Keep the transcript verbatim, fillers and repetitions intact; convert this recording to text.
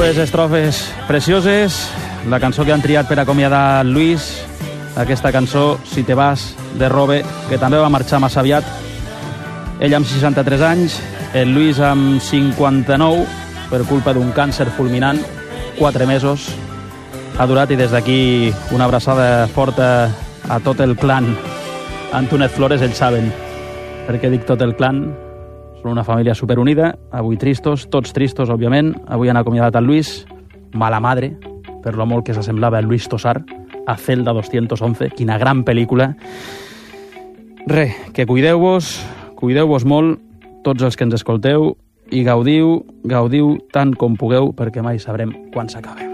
Dues estrofes precioses, la cançó que han triat per acomiadar Lluís, aquesta cançó, Si te vas, de Robe, que també va marxar massa aviat. Ell amb seixanta-tres anys, el Lluís amb cinquanta-nou, per culpa d'un càncer fulminant, quatre mesos ha durat, i des d'aquí una abraçada forta a tot el clan Antúnez Flores. Ells saben per què dic tot el clan. Són una família superunida, avui tristos, tots tristos, òbviament. Avui han acomiadat el Lluís, mala madre, per lo molt que s'assemblava el Lluís Tosar a Celda doscientos once, quina gran pel·lícula. Re, que cuideu-vos, cuideu-vos molt, tots els que ens escolteu, i gaudiu, gaudiu tant com pugueu, perquè mai sabrem quan s'acaba.